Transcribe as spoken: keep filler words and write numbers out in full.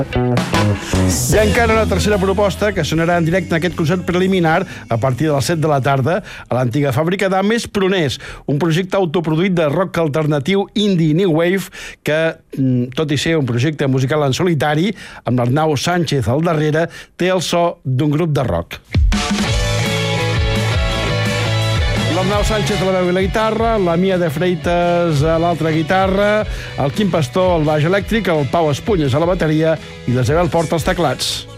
Hi ha encara una tercera proposta que sonarà en directe en aquest concert preliminar a partir de les set de la tarda a l'antiga fàbrica d'Ames Pruners, un projecte autoproduït de rock alternatiu indie new wave que, tot i ser un projecte musical en solitari, amb l'Arnau Sánchez al darrere, té el so d'un grup de rock. L'Arnau Sánchez a la veu i la guitarra, la Mia de Freitas a l'altra guitarra, el Quim Pastor al baix elèctric, el Pau Espunyes a la bateria i l'Isabel Porta als teclats.